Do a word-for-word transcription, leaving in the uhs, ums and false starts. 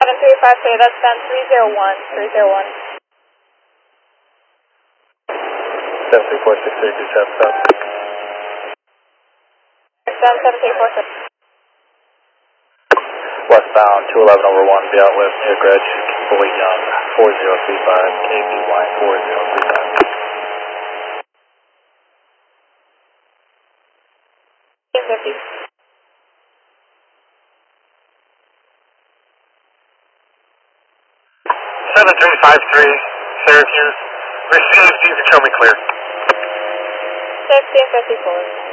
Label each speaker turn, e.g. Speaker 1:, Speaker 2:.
Speaker 1: seven three five three, that's down three zero one, three zero one.
Speaker 2: seven three four six three two seven seven.
Speaker 1: Down seven three four six.
Speaker 2: Westbound two eleven over one, be out west near Grudge, Boy Young, four zero three five, K B Y four zero three five.
Speaker 1: fifty.
Speaker 3: seven three five three, Syracuse. Received, you can show me clear.
Speaker 1: fifteen fifty-four.